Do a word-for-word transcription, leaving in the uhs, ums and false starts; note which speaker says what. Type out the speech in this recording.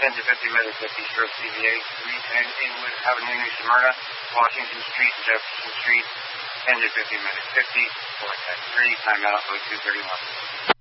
Speaker 1: ten to fifty minutes, fifty stroke C V A, three ten Inwood Avenue, New Smyrna, Washington Street, Jefferson Street, ten to fifty minutes, fifty, four ten three, timeout, oh two thirty-one.